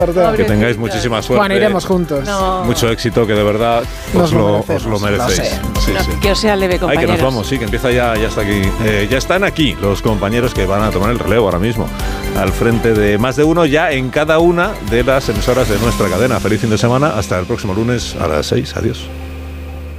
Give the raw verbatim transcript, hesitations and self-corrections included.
Que tengáis muchísima suerte. Bueno, iremos juntos. No. Mucho éxito, que de verdad os lo, os lo merecéis. Lo Sí, No, sí. que os sea leve, Ay, compañeros. que nos vamos, sí, que empieza ya, ya está aquí. Eh, ya están aquí los compañeros que van a tomar el relevo ahora mismo, al frente de más de uno, ya en cada una de las emisoras de nuestra cadena. Feliz fin de semana, hasta el próximo lunes a las seis. Adiós.